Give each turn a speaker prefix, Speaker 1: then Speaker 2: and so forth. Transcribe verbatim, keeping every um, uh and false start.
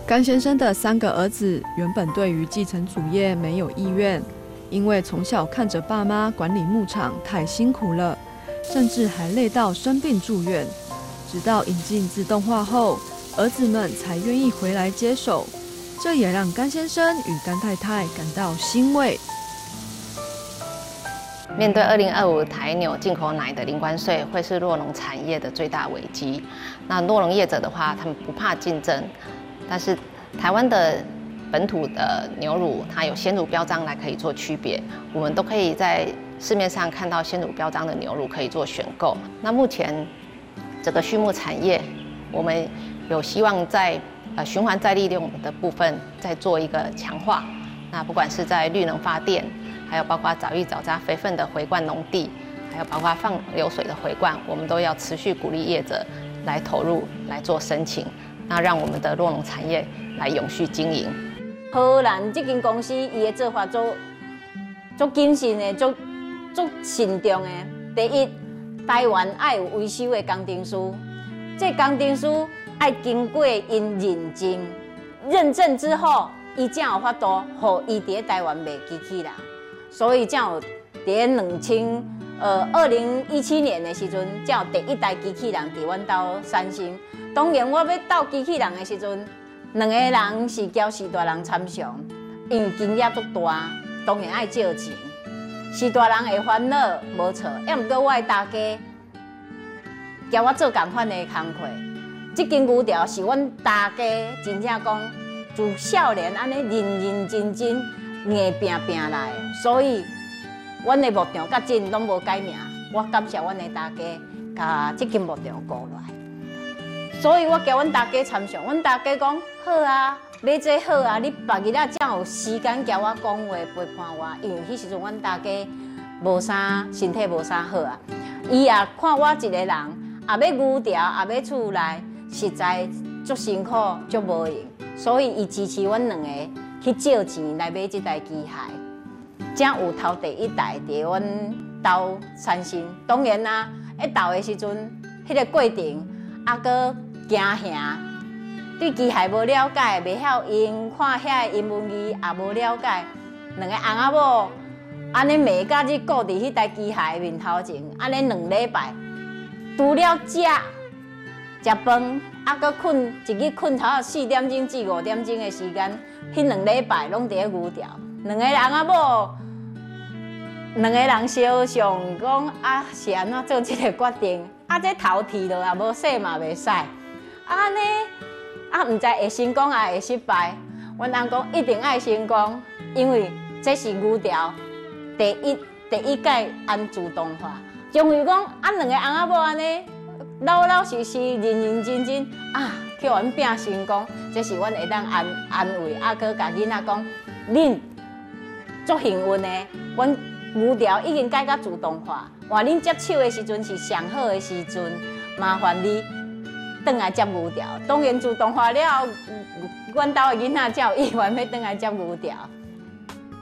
Speaker 1: 甘先生的三个儿子原本对于继承祖业没有意愿，因为从小看着爸妈管理牧场太辛苦了，甚至还累到生病住院。直到引进自动化后，儿子们才愿意回来接手，这也让甘先生与甘太太感到欣慰。
Speaker 2: 面对二零二五台牛进口奶的零关税，会是酪农产业的最大危机。那酪农业者的话，他们不怕竞争，但是台湾的本土的牛乳，它有鲜乳标章来可以做区别，我们都可以在市面上看到鲜乳标章的牛乳可以做选购。那目前这个畜牧产业，我们有希望在呃循环再利用的部分再做一个强化。那不管是在绿能发电，还有包括早育早扎肥分的回灌农地，还有包括放流水的回灌，我们都要持续鼓励业者来投入来做申请，那让我们的酪农产业来永续经营。
Speaker 3: 荷兰这间公司伊的做法做做谨慎的，做做慎重的。第一，台湾爱有维修的工程师，这工程师爱经过因认证，认证之后，伊才有法度，互伊伫台湾卖机器人。所以才有伫两千呃二零一七年的时阵，才有第一台机器人伫阮兜产生。当然，我要斗机器人的时阵，两个人是交四大人参详，因为经验足大，当然爱借钱。四大人会烦恼无错，要毋过我的大家交我做共款的工课。这间牛条是阮大家真正讲，自少年安尼认认真真。硬拼拼来的，所以阮的牧场甲真拢无改名。我感谢阮的大家，甲这间牧场顾来。所以我叫阮大家参详，阮大家讲好啊，买这好啊，你别日啊才有时间交我讲话陪伴我，因为迄时阵阮大家无啥身体无啥好啊。伊也看我一个人，也要牛条，也要厝内，实在足辛苦，足无用，所以伊支持阮两个。去借钱来买这台机械，才有头第一台伫阮兜产生。当然啦，一斗的时阵，迄、那个过程还阁惊吓，对机械无了解，袂晓用，看遐个英文字也无了解。两个翁仔某安尼骂甲日顾伫迄台机械面头前，安尼两礼拜，除了食食饭，还阁困，一日困头四点钟至五点钟的时间。迄两礼拜拢伫咧牛条，两个翁仔某，两个人相想讲啊，是安怎做这个决定？啊，这头剃落也无洗嘛袂使，安尼啊，毋知会成功还会失败。阮翁讲一定爱成功，因为这是牛条第一第一届按自动化。终于讲啊，两个翁仔某安尼老老实实、认认真真啊。叫阮拼成功，这是阮会当安安慰，啊，搁甲囡仔讲，恁足幸运的，阮牛条已经改到自动化，换恁接手的时阵是上好的时阵，麻烦你转来接牛条。当然自动化了后，阮兜的囡仔才有意愿要转来接牛条。